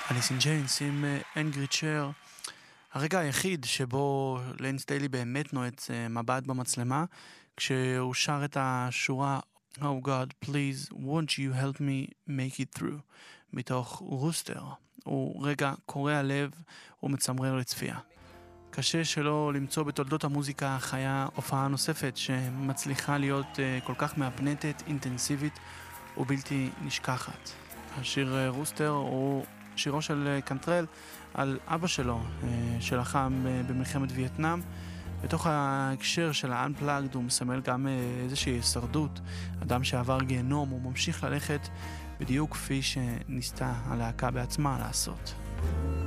אליס אין ג'יינס עם אנגרי צ'ר, הרגע היחיד שבו ליינס דיילי באמת נועץ מבט במצלמה, כשהוא שר את השורה Oh God, please, won't you help me make it through, מתוך רוסטר. הוא רגע קורע לב ומצמרר לצפייה. קשה שלא למצוא בתולדות המוזיקה החיה הופעה נוספת שמצליחה להיות כל כך מהפנטת, אינטנסיבית ובלתי נשכחת. השיר רוסטר הוא שירו של קנטרל על אבא שלו שלחם במלחמת וייטנאם. בתוך ההקשר של ה-Unplugged הוא מסמל גם איזושהי הישרדות. אדם שעבר גיהנום הוא ממשיך ללכת בדיוק כפי שניסתה הלהקה בעצמה לעשות.